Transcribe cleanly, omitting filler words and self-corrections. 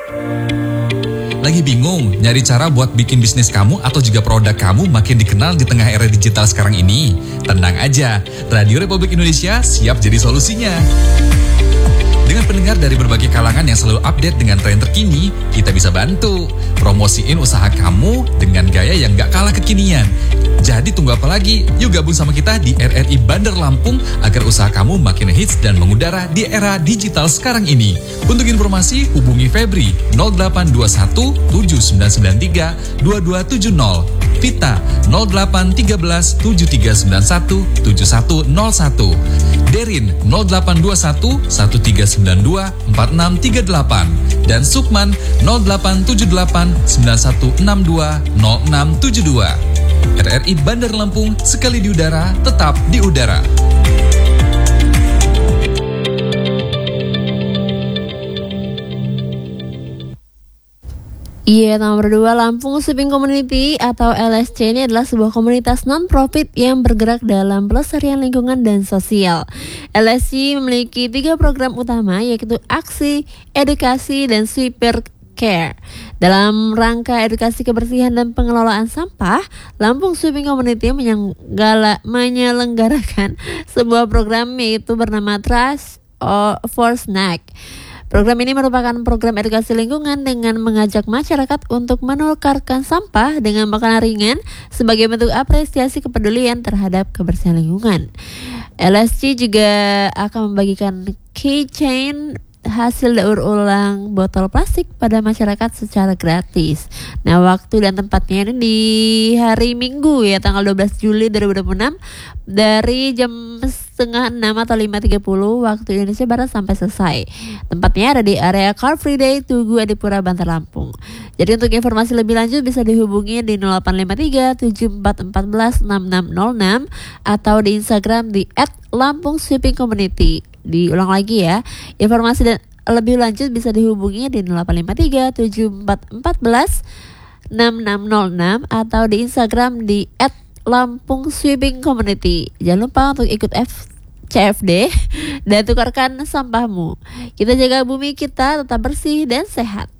Lagi bingung nyari cara buat bikin bisnis kamu atau juga produk kamu makin dikenal di tengah era digital sekarang ini? Tenang aja, Radio Republik Indonesia siap jadi solusinya. Dengan pendengar dari berbagai kalangan yang selalu update dengan tren terkini, kita bisa bantu promosiin usaha kamu dengan gaya yang gak kalah kekinian. Jadi tunggu apa lagi? Yuk gabung sama kita di RRI Bandar Lampung agar usaha kamu makin hits dan mengudara di era digital sekarang ini. Untuk informasi, hubungi Febri 0821 7993 2270, Vita 0813 7391 7101, Derin 0821 1392 4638, dan Sukman 0878 9162 0672. RRI Bandar Lampung, sekali di udara, tetap di udara. Iya, nomor 2, Lampung Sweeping Community atau LSC ini adalah sebuah komunitas non-profit yang bergerak dalam pelestarian lingkungan dan sosial. LSC memiliki 3 program utama, yaitu aksi, edukasi, dan sweeper care. Dalam rangka edukasi kebersihan dan pengelolaan sampah, Lampung Sweeping Community menyelenggarakan sebuah program yaitu bernama Trash for Snack. Program ini merupakan program edukasi lingkungan dengan mengajak masyarakat untuk menukarkan sampah dengan makanan ringan sebagai bentuk apresiasi kepedulian terhadap kebersihan lingkungan. LSC juga akan membagikan keychain hasil daur ulang botol plastik pada masyarakat secara gratis. Nah, waktu dan tempatnya ini di hari Minggu ya, tanggal 12 Juli 2026 dari jam 5:30 atau 5.30 waktu Indonesia Barat sampai selesai. Tempatnya ada di area Car Free Day Tugu Adipura, Bantar Lampung. Jadi untuk informasi lebih lanjut bisa dihubungi di 0853 7414 6606 atau di Instagram di @lampungsweepingcommunity. Diulang lagi ya, informasi dan lebih lanjut bisa dihubungi di 0853 7414 6606 atau di Instagram di @lampungsweepingcommunity. Jangan lupa untuk ikut CFD dan tukarkan sampahmu. Kita jaga bumi kita tetap bersih dan sehat.